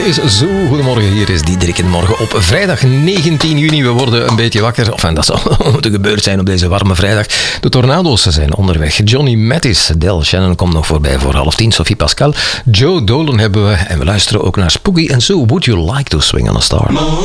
is zo. Goedemorgen, hier is Diederik in de morgen op vrijdag 19 juni. We worden een beetje wakker. Enfin, dat zal moeten gebeurd zijn op deze warme vrijdag. De tornado's zijn onderweg. Johnny Mattis, Del Shannon komt nog voorbij voor 9:30. Sophie Pascal, Joe Dolan hebben we. En we luisteren ook naar Spooky and Sue. Would you like to swing on a star?